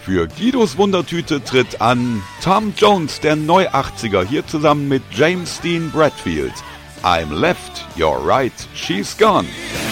Für Guidos Wundertüte tritt an Tom Jones, der Neu-80er, hier zusammen mit James Dean Bradfield. I'm left, you're right, she's gone.